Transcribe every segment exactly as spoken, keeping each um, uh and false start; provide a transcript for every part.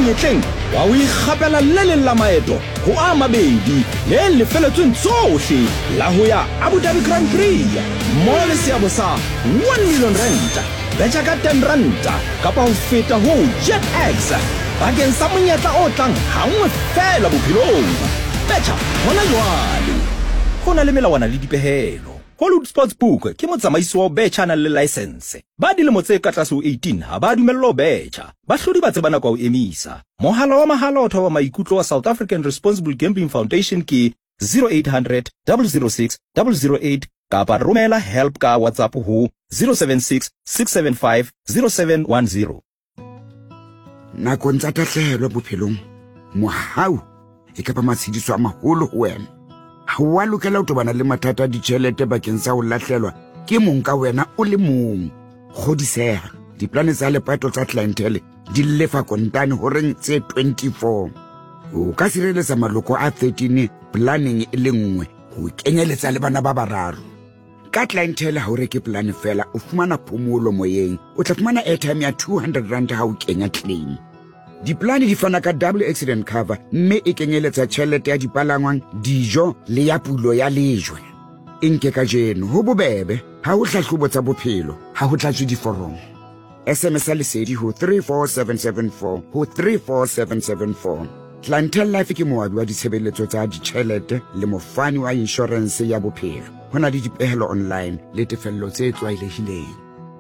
monyetleng wa o ikgapela le le la maeto go a mabedi le le feletsweng tsohle la ho ya Abu Dhabi Grand Prix mo le seabo sa one million rand betja ka ten rand kapa ho feta ho JetX bakeng sa monyetla o tlang ha nngwe fela bophelong betja hona jwale go na le melawana le dipehelo. Hollywood Sportsbook ke motsamaiso wa betjha na le license ba dilemo tse ka tlase ho eighteen ha ba dumella ho betjha ba hlodi ba tsebana kwa ho emisa. Mohala wa mahala o thoba maikutlo wa South African Responsible Gambling Foundation ke zero eight hundred, double oh six, double oh eight kapa romela help ka WhatsApp ho zero seven six, six seven five, zero seven one zero. Nakong tsa tahlehelo bophelong mohau e ka ba matshidiso a maholo ho wena. Ha wa lokela ho tobana le mathata a ditjhelete bakeng sa ho lahlelwa ke mong ka wena o le mong. Kgodiseha diplane tsa lepato tsa clientele di lefa kontane ho reng tse twenty-four. O ka sireletsa maloko a thirteen planning e le nngwe ho kenyeletsa le bana ba bararo. Ka clientele ha o reke plan fela o fumana phomolo moyeng o tla fumana airtime ya two hundred rand ha o kenya claim. Diplane di fana ka double accident cover mme e kenyeletsa tjhelete ya dipalangwang dijo le ya pulo ya lejwe. Inke ka jeno ho bobebe ha o hlahlobo tsa bophelo ha ho tlatswe diforomo. S M S lesedi ho three four seven seven four ho three four seven seven four. Clientele Life ke moabi wa ditshebeletso tsa ditjhelete le mofani wa insurance ya bophelo. Hona le dipehelo online le tefello tse tlwaelehileng.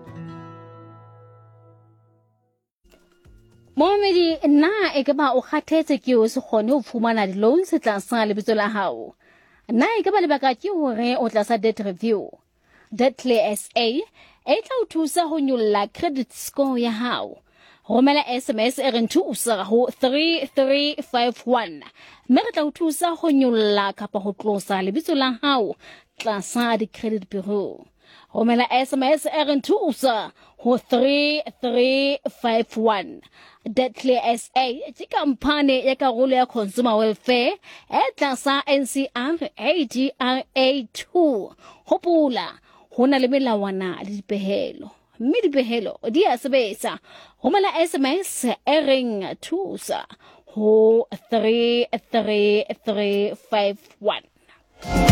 Momedi na e ka ba o kgathetse ke o se kgone ho fumana di-loan se tlasa lebitso la hao. Na e ka ba lebaka ke hore o tlasa debt review. Debtclear S A e tla o thusa ho nyolla credit score ya hao. Romela S M S e reng thusa ho three three five one. Mme re tla o thusa ho nyolla kapa ho tlosa lebitso la hao tlasa di-credit bureau. Romela S M S e reng thusa ho three three five one. Debtclear S A ke kampane ya karolo ya consumer welfare e tlasa N C R A G R A two. Hopola hona le melawana le dipehelo mme dipehelo di a sebetsa. Romela S M S e reng thusa ho three three three five one.